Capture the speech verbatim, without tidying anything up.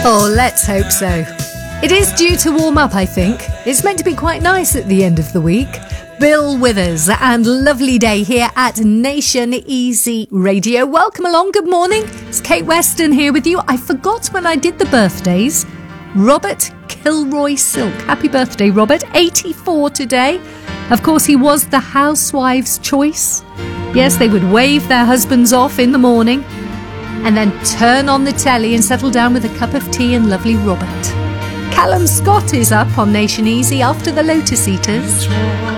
Oh, let's hope so. It is due to warm up, I think. It's meant to be quite nice at the end of the week. Bill Withers and lovely day here at Nation Easy Radio. Welcome along, good morning. It's Kate Weston here with you. I forgot when I did the birthdays. Robert Kilroy Silk. Happy birthday, Robert. eighty-four today. Of course, he was the housewife's choice. Yes, they would wave their husbands off in the morning and then turn on the telly and settle down with a cup of tea and lovely Robert. Callum Scott is up on Nation Easy after the Lotus Eaters.